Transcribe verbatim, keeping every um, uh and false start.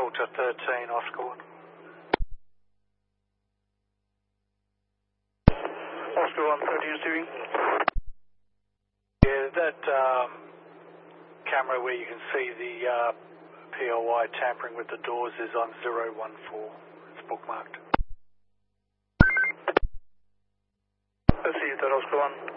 talk to thirteen, Oscar one. Oscar one, thirteen steering. Yeah, that um, camera where you can see the uh, P L Y tampering with the doors is on zero one four. It's bookmarked. I see that, Oscar one.